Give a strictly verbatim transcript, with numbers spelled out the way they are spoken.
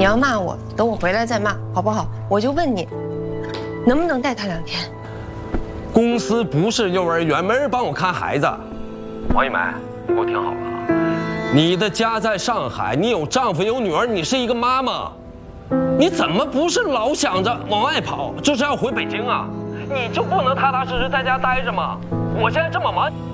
你要骂我，等我回来再骂，好不好？我就问你，能不能带他两天？ 公司不是幼儿园，没人帮我看孩子。王一梅，你给我听好了啊！你的家在上海，你有丈夫有女儿，你是一个妈妈，你怎么不是老想着往外跑，就是要回北京啊？你就不能踏踏实实在家待着吗？我现在这么忙。